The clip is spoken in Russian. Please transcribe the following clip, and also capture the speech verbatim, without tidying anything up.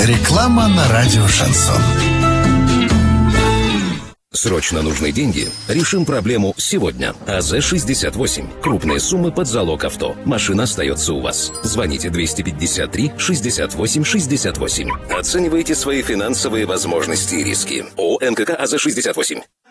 Реклама на радио «Шансон». Срочно нужны деньги? Решим проблему сегодня. АЗ шестьдесят восемь. Крупные суммы под залог авто. Машина остается у вас. Звоните двести пятьдесят три шестьдесят восемь шестьдесят восемь. Оценивайте свои финансовые возможности и риски. ООО эн ка ка АЗ шестьдесят восемь.